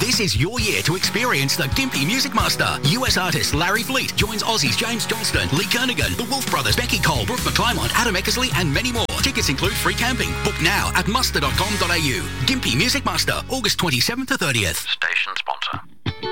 This is your year to experience the Gympie Music Master. US artist Larry Fleet joins Aussies James Johnston, Lee Kernaghan, the Wolf Brothers, Becky Cole, Brooke McClymont, Adam Eckersley and many more. Tickets include free camping. Book now at muster.com.au. Gympie Music Master, August 27th to 30th. Station sponsor.